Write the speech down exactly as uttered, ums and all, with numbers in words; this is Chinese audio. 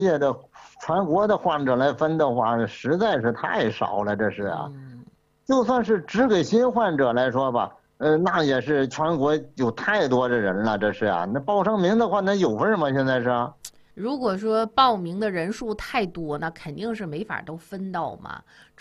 界的全国的患者来分的话，实在是太少了，这是啊。 嗯， 就算是只给新患者来说吧，呃，那也是全国有太多的人了，这是啊。那报上名的话，那有份吗？现在是啊。 如果说报名的人数太多，那肯定是没法都分到嘛。